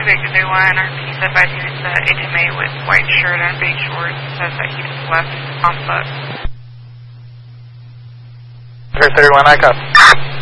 Victor 31, RP said by who's the HMA with white shirt and beige shorts, says that he just left on foot. Victor 31, I copy.